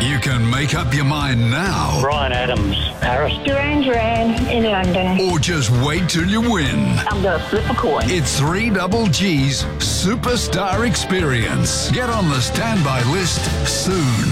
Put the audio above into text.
You can make up your mind now, Brian Adams, Paris. Duran Duran in London. or just wait till you win. I'm going to flip a coin. It's 3GG's Superstar Experience. Get on the standby list soon.